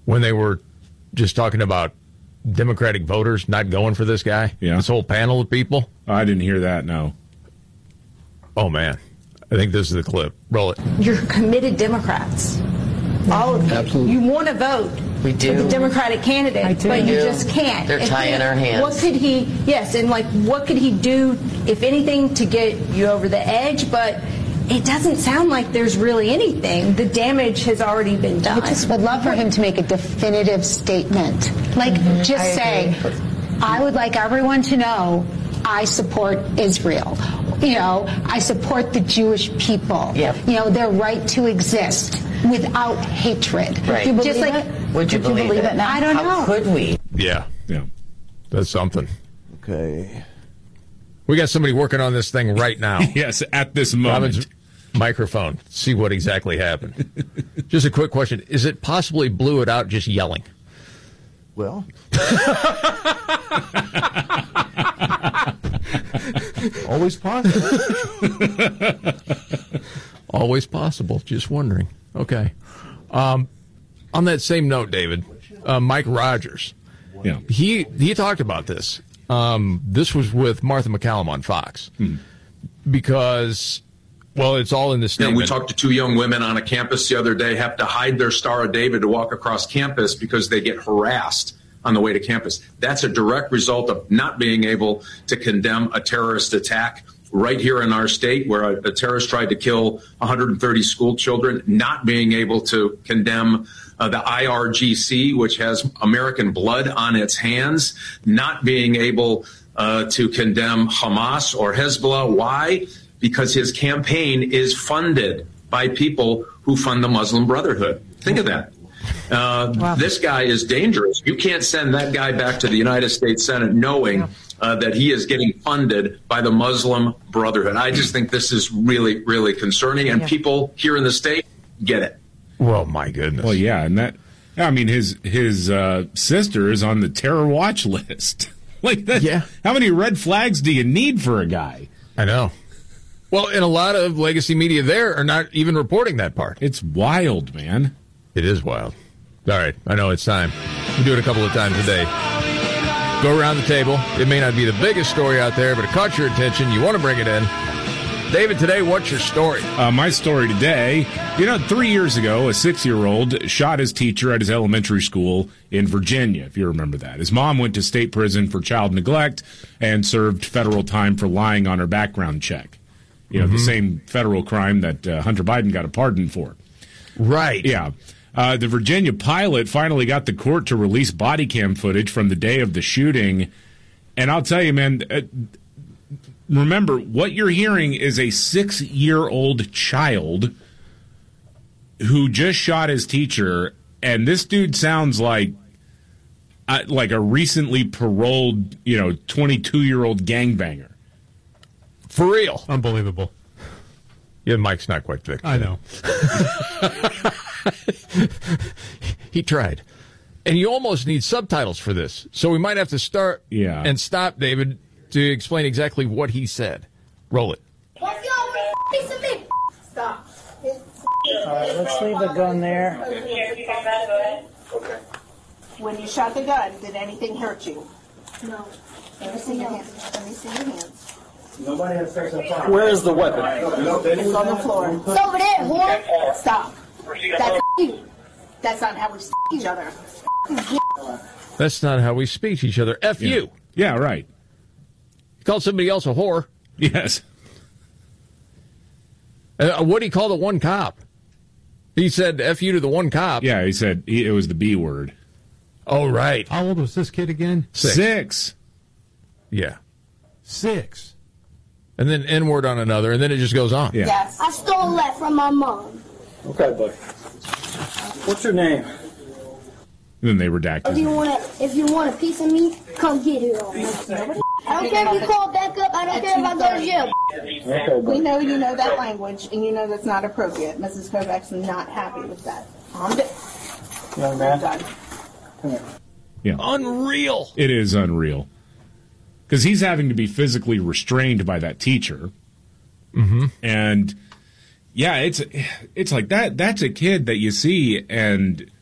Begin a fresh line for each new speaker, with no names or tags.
when they were just talking about Democratic voters not going for this guy?
Yeah.
This whole panel of people?
Oh, I didn't hear that, no.
Oh, man. I think this is the clip. Roll it.
You're committed Democrats. All of you.
Absolutely.
You want to vote
We do.
for the Democratic candidate, but you just can't.
They're tying our hands.
What could he, yes, and like what could he do, if anything, to get you over the edge? But it doesn't sound like there's really anything. The damage has already been done.
I just would love for him to make a definitive statement. Like, just say, I would like everyone to know I support Israel. You know, I support the Jewish people.
Yep.
You know, their right to exist without hatred.
Right.
You
Just
believe
like,
it?
would you believe it?
I don't know.
How could we?
Yeah.
Yeah.
That's something.
Okay.
We got somebody working on this thing right now.
Yes, at this moment.
Robin's microphone. See what exactly happened. Just a quick question. Is it possibly blew it out just yelling?
Well. Always possible.
Always possible. Just wondering. Okay. On that same note, David, Mike Rogers.
Yeah.
He talked about this. This was with Martha McCallum on Fox. Because, well, it's all in the statement.
We talked to two young women on a campus the other day, have to hide their Star of David to walk across campus because they get harassed on the way to campus. That's a direct result of not being able to condemn a terrorist attack right here in our state where a terrorist tried to kill 130 school children, not being able to condemn the IRGC, which has American blood on its hands, not being able to condemn Hamas or Hezbollah. Why? Because his campaign is funded by people who fund the Muslim Brotherhood. Think of that. Wow. This guy is dangerous. You can't send that guy back to the United States Senate knowing that he is getting funded by the Muslim Brotherhood. I just think this is really, really concerning, and people here in the state get it.
Well, my goodness.
Well, yeah, and that, I mean, his sister is on the terror watch list. Like that.
Yeah.
How many red flags do you need for a guy?
I know. Well, and a lot of legacy media there are not even reporting that part.
It's wild, man.
It is wild. All right, I know it's time. We do it a couple of times a day. Go around the table. It may not be the biggest story out there, but it caught your attention. You want to bring it in. David, today, what's your story?
My story today, 3 years ago, a 6-year-old shot his teacher at his elementary school in Virginia, if you remember that. His mom went to state prison for child neglect and served federal time for lying on her background check. The same federal crime that Hunter Biden got a pardon for.
Right.
Yeah. The Virginia pilot finally got the court to release body cam footage from the day of the shooting. And I'll tell you, man, remember, what you're hearing is a 6-year-old child who just shot his teacher, and this dude sounds like a recently paroled, 22-year-old gangbanger.
For real.
Unbelievable.
Yeah, Mike's not quite thick.
I know.
He tried. And you almost need subtitles for this. So we might have to start and stop, David, to explain exactly what he said. Roll it.
Stop. All right, let's leave the gun there. Okay. When you shot the gun, did anything hurt you?
No.
Let me see your hands. Let me see your hands.
Nobody has sex on fire.
Where is the weapon? It's on the floor. It's over there, whore. Stop. That's you. That's not how we each other.
That's not how we speak to each other. F you.
Yeah, right.
You called somebody else a whore.
Yes.
What did he call the one cop? He said F you to the one cop.
Yeah, he said it was the B word.
Oh, right.
How old was this kid again?
6.
Yeah.
6.
And then N-word on another, and then it just goes on.
Yeah.
Yes.
I stole that from my mom.
Okay, buddy. What's your name?
And then they redact his name.
If you want a piece of me, come get it on. I don't care if you call back up. I don't care if I go to jail.
Okay,
We know you know that language, and you know that's not appropriate. Mrs. Kovacs is not happy with that.
young man.
Come here.
Yeah.
Unreal.
It is unreal. Because he's having to be physically restrained by that teacher.
Mm-hmm.
And, yeah, it's like that. That's a kid that you see, and